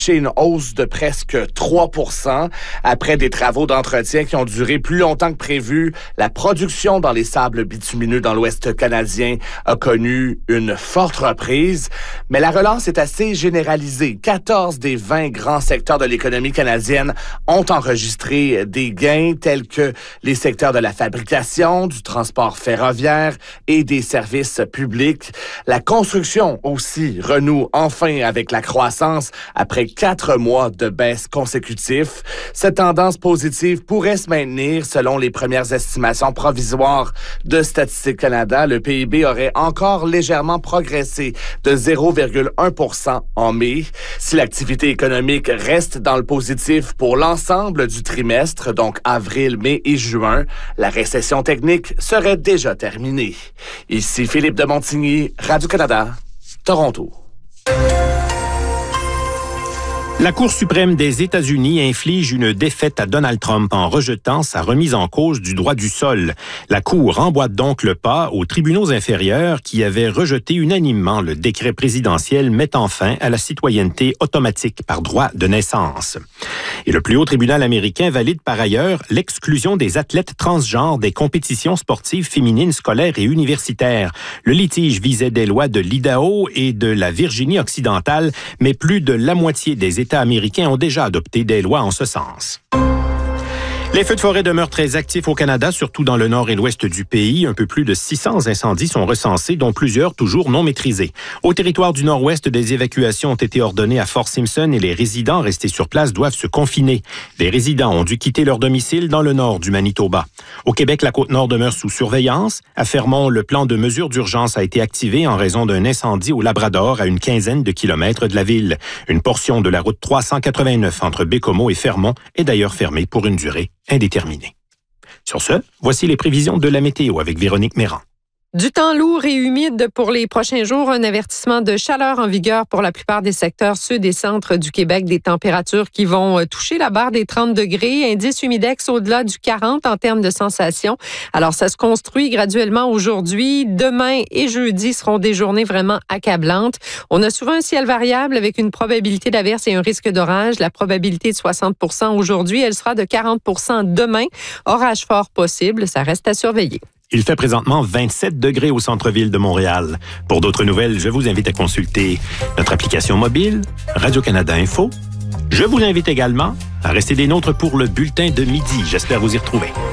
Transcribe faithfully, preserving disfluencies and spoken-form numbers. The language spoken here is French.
une hausse de presque trois pour cent. Après des travaux d'entretien qui ont duré plus longtemps que prévu, la production dans les sables bitumineux dans l'Ouest canadien a connu une forte reprise. Mais la relance est assez généralisée. quatorze des vingt grands secteurs de l'économie canadienne ont enregistré des gains tels que les secteurs de la fabrication, du transport ferroviaire et des services publics. La construction aussi renoue enfin avec la croissance après quatre mois de baisse consécutifs. Cette tendance positive pourrait se maintenir selon les premières estimations provisoires de Statistique Canada. Le P I B aurait encore légèrement progressé de zéro virgule un pour cent en mai. Si l'activité économique reste dans le positif pour l'ensemble du trimestre, donc avril, mai et juin, la récession technique serait déjà terminée. Ici Philippe de Montigny, Radio-Canada, Toronto. La Cour suprême des États-Unis inflige une défaite à Donald Trump en rejetant sa remise en cause du droit du sol. La Cour emboîte donc le pas aux tribunaux inférieurs qui avaient rejeté unanimement le décret présidentiel mettant fin à la citoyenneté automatique par droit de naissance. Et le plus haut tribunal américain valide par ailleurs l'exclusion des athlètes transgenres des compétitions sportives féminines scolaires et universitaires. Le litige visait des lois de l'Idaho et de la Virginie occidentale, mais plus de la moitié des États américains ont déjà adopté des lois en ce sens. Les feux de forêt demeurent très actifs au Canada, surtout dans le nord et l'ouest du pays. Un peu plus de six cents incendies sont recensés, dont plusieurs toujours non maîtrisés. Au territoire du nord-ouest, des évacuations ont été ordonnées à Fort Simpson et les résidents restés sur place doivent se confiner. Les résidents ont dû quitter leur domicile dans le nord du Manitoba. Au Québec, la Côte-Nord demeure sous surveillance. À Fermont, le plan de mesures d'urgence a été activé en raison d'un incendie au Labrador à une quinzaine de kilomètres de la ville. Une portion de la route trois cent quatre-vingt-neuf entre Baie-Comeau et Fermont est d'ailleurs fermée pour une durée indéterminé. Sur ce, voici les prévisions de la météo avec Véronique Méran. Du temps lourd et humide pour les prochains jours. Un avertissement de chaleur en vigueur pour la plupart des secteurs sud et centre du Québec. Des températures qui vont toucher la barre des trente degrés. Indice humidex au-delà du quarante en termes de sensations. Alors, ça se construit graduellement aujourd'hui. Demain et jeudi seront des journées vraiment accablantes. On a souvent un ciel variable avec une probabilité d'averse et un risque d'orage. La probabilité de soixante pour cent aujourd'hui, elle sera de quarante pour cent demain. Orage fort possible, ça reste à surveiller. Il fait présentement vingt-sept degrés au centre-ville de Montréal. Pour d'autres nouvelles, je vous invite à consulter notre application mobile, Radio-Canada Info. Je vous invite également à rester des nôtres pour le bulletin de midi. J'espère vous y retrouver.